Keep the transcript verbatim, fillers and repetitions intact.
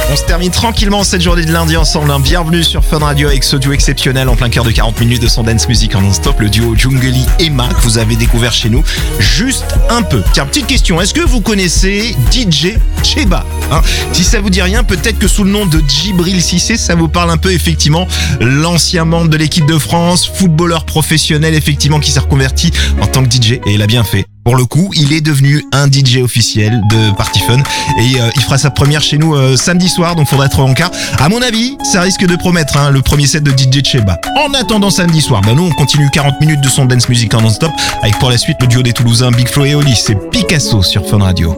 On se termine tranquillement cette journée de lundi ensemble. Hein. Bienvenue sur Fun Radio avec ce duo exceptionnel en plein cœur de quarante minutes de son dance music en non-stop. Le duo Jungeli Emma que vous avez découvert chez nous juste un peu. Tiens, petite question. Est-ce que vous connaissez D J Cheba hein? Si ça vous dit rien, peut-être que sous le nom de Djibril Cissé, ça vous parle un peu effectivement. L'ancien membre de l'équipe de France, footballeur professionnel effectivement qui s'est reconverti en tant que D J et il a bien fait. Pour le coup, il est devenu un D J officiel de Party Fun et euh, il fera sa première chez nous euh, samedi soir, donc faudra être en quart. À mon avis, ça risque de promettre hein, le premier set de D J Cheba. En attendant samedi soir, bah nous on continue quarante minutes de son dance music en non-stop avec pour la suite le duo des Toulousains Big Flo et Oli. C'est Picasso sur Fun Radio.